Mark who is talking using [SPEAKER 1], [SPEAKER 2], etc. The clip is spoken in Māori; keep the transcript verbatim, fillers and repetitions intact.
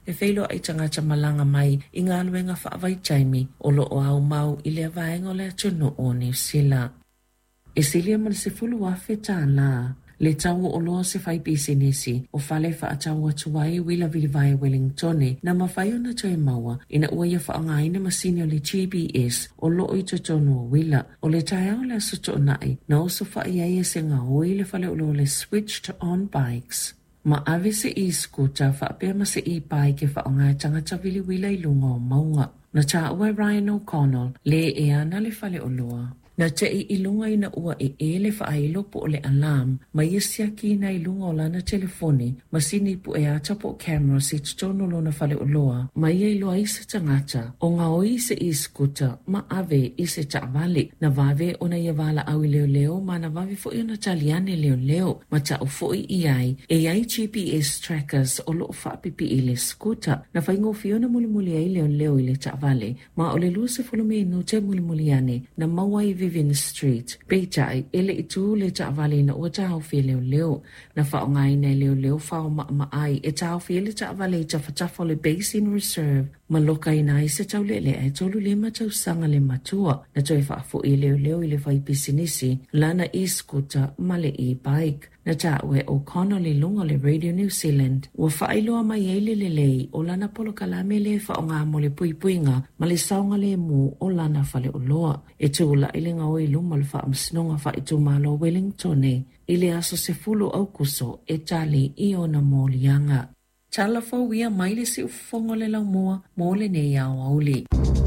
[SPEAKER 1] e feilo ai tangata malanga mai i ngā luenga whaavai taimi o lo o au mau i lea vaenga o lea tunu o New Zealand. E silia man se fulu afe tā la, le tau o loa se fai pisinisi o fale wha atau atuai wila vilivai Wellingtone na mawhai o na toi maua ina ua ia whaangaina masini o le G B S o loo i totono o wila o le tae au le asoto o nai na oso whai ai e se ngā hoi le fale o lo le switch to on bikes. Ma ave se i skuta whaapea ma se i pai ke whaongai tangata wili wila i lunga o maunga. Na tā ua Ryan O'Connell le e ana le fale o loa. Na te i ilunga ina ua e e le whaai po o le alarm, ma isia ki na ilunga o lana telefoni, ma sini pu e ata po camera si tutono lona whale o loa, ma ia iloa i se tangata, o ngā o i se i skuta, ma ave i se ta vale, na vave o na ia wala au i leo leo, ma na vave fo i ona taliane leo leo, ma ta o fo i i ai, e ai G P S trackers o loo whaapipi i le skuta, na whaingo fiona muli muli ai leo leo i le ta vale, ma o le lua se fulume no te muli muli ane, na maua i Vivian Street. Peitai, ele i tū le ta avale na ua tau fie leo leo. Na whao ngai nei leo leo whao ma ma ai e tau fie le ta avale ta whatafo le Basin Reserve. Ma loka i nai se tau lele e tolu le matau sanga le matua. Na toi whaafo i leo leo i le whai pisinisi. Lana i skuta ma le i bike. Na ta ue O'Connell i lunga le Radio New Zealand. Ua whaailoa mai eile le lei o lana polo kalame le whao ngā mo le pui puinga ma le saunga le mu o lana whale o loa. E tūla i le ngā oi luma le wha amsinonga wha i tūmalo Wellingtone. I le aso se fulu au kuso e tali i ona mō lianga. Tala fau ia mai le si ufongo le lau mua mō le nei au auli.